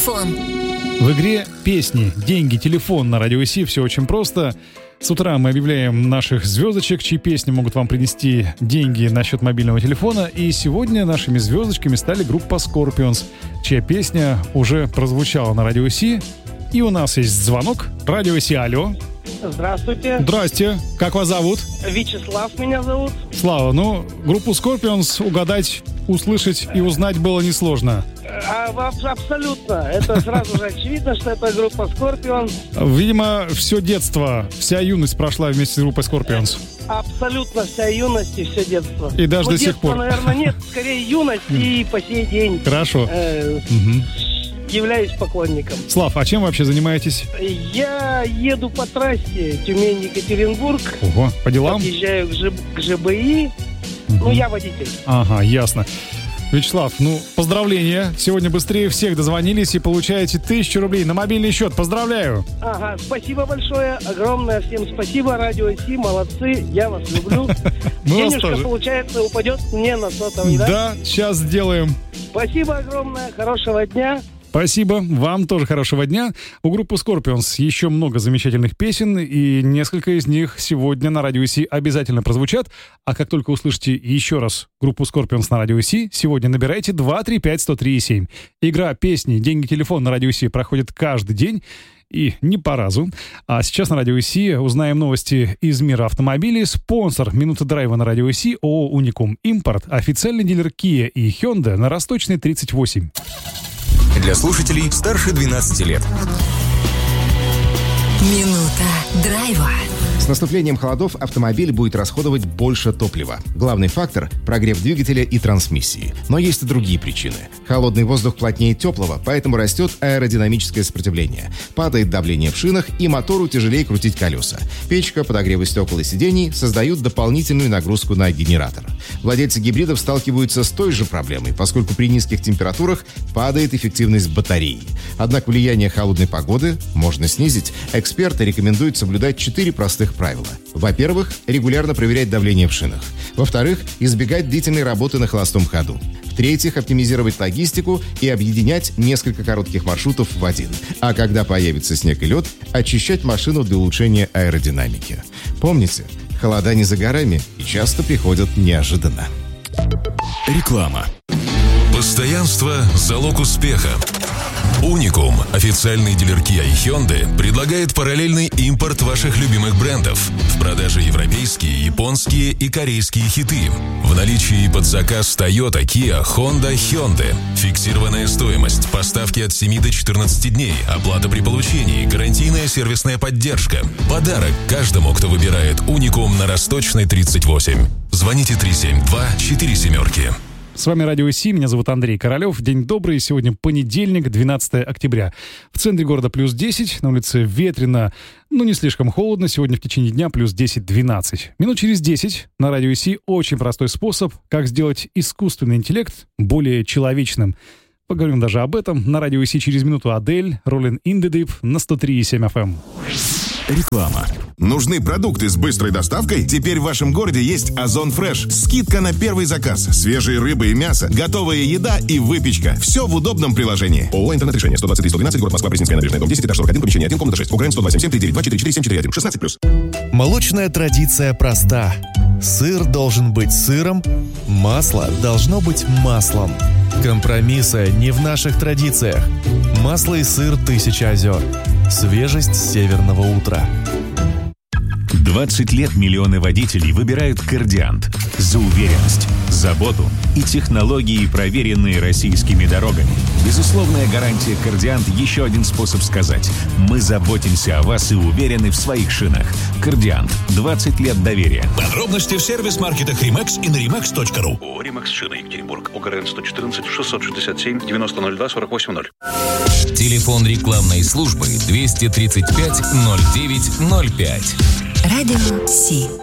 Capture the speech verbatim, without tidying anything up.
телефон. В игре песни, деньги, телефон на Радио Си все очень просто. С утра мы объявляем наших звездочек, чьи песни могут вам принести деньги на счет мобильного телефона. И сегодня нашими звездочками стали группа Scorpions, чья песня уже прозвучала на Радио Си. И у нас есть звонок. Радио Си, алло. Здравствуйте. Здрасте. Как вас зовут? Вячеслав меня зовут. Слава, ну, группу Scorpions угадать, услышать и узнать было несложно. А, абсолютно. Это сразу же очевидно, что это группа Scorpions. Видимо, все детство, вся юность прошла вместе с группой Scorpions. Абсолютно вся юность и все детство. И даже ну, до сих детства, пор. наверное, нет. Скорее, юность и по сей день. Хорошо. Э, угу. Являюсь поклонником. Слав, а чем вы вообще занимаетесь? Я еду по трассе Тюмень-Екатеринбург. Ого, по делам? Подъезжаю к, Ж... к ЖБИ. Угу. Ну, я водитель. Ага, ясно. Вячеслав, ну, поздравления. Сегодня быстрее всех дозвонились и получаете тысячу рублей на мобильный счет. Поздравляю. Ага, спасибо большое. Огромное всем спасибо. Радио Си, молодцы. Я вас люблю. Денежка, получается, упадет мне на сотовый, да? Да, сейчас сделаем. Спасибо огромное. Хорошего дня. Спасибо. Вам тоже хорошего дня. У группы Scorpions еще много замечательных песен, и несколько из них сегодня на Радио Си обязательно прозвучат. А как только услышите еще раз группу Scorpions на Радио Си, сегодня набирайте два три пять сто три семь. Игра «Песни, деньги, телефон» на Радио Си проходит каждый день. И не по разу. А сейчас на Радио Си узнаем новости из мира автомобилей. Спонсор «Минуты драйва» на Радио Си ООО «Уникум Импорт», официальный дилер Kia и Hyundai на Росточной тридцать восемь. Для слушателей старше двенадцати лет. Минута драйва. С наступлением холодов автомобиль будет расходовать больше топлива. Главный фактор – прогрев двигателя и трансмиссии. Но есть и другие причины. Холодный воздух плотнее теплого, поэтому растет аэродинамическое сопротивление. Падает давление в шинах, и мотору тяжелее крутить колеса. Печка, подогревы стекол и сидений создают дополнительную нагрузку на генератор. Владельцы гибридов сталкиваются с той же проблемой, поскольку при низких температурах падает эффективность батареи. Однако влияние холодной погоды можно снизить. Эксперты рекомендуют соблюдать четыре простых правила. Во-первых, регулярно проверять давление в шинах. Во-вторых, избегать длительной работы на холостом ходу. В-третьих, оптимизировать логистику и объединять несколько коротких маршрутов в один. А когда появится снег и лед, очищать машину для улучшения аэродинамики. Помните, холода не за горами и часто приходят неожиданно. Реклама. Постоянство – залог успеха. Уникум, официальный дилер Kia и Hyundai, предлагает параллельный импорт ваших любимых брендов. В продаже европейские, японские и корейские хиты. В наличии под заказ Toyota, Kia, Honda, Hyundai. Фиксированная стоимость, поставки от семи до четырнадцати дней, оплата при получении, гарантийная сервисная поддержка. Подарок каждому, кто выбирает Уникум на Росточной тридцать восемь. Звоните три семь два четыре семерки. С вами Радио Си, меня зовут Андрей Королев. День добрый, сегодня понедельник, двенадцатое октября. В центре города плюс десять, на улице ветрено, но не слишком холодно. Сегодня в течение дня плюс десять-двенадцать. Минут через десять на Радио Си очень простой способ, как сделать искусственный интеллект более человечным. Поговорим даже об этом. На Радио Си через минуту Адель, Rolling in the Deep на сто три и семь эф эм. Реклама. Нужны продукты с быстрой доставкой? Теперь в вашем городе есть Озон Фреш. Скидка на первый заказ. Свежие рыбы и мясо, готовая еда и выпечка. Все в удобном приложении. ООО «Интернет-решение». сто двадцать три сто двенадцать, город Москва, Пресненская набережная, дом десять, этаж сорок один, помещение один, комната шесть. УГРН сто два семь семь три девять два четыре четыре семь четыре один. шестнадцать плюс. Молочная традиция проста. Сыр должен быть сыром, масло должно быть маслом. Компромиссы не в наших традициях. Масло и сыр «Тысяча озер». Свежесть северного утра. двадцать лет миллионы водителей выбирают «Кордиант» за уверенность, заботу и технологии, проверенные российскими дорогами. Безусловная гарантия «Кордиант» — еще один способ сказать: мы заботимся о вас и уверены в своих шинах. «Кордиант» — двадцать лет доверия. Подробности в сервис-маркетах Римакс и на римакс точка ру. ООО «Римакс Шина», Екатеринбург. ОГРН сто четырнадцать шестьсот шестьдесят семь девяносто ноль два сорок восемь ноль. Телефон рекламной службы двести тридцать пять ноль девять ноль пять. Радио Си.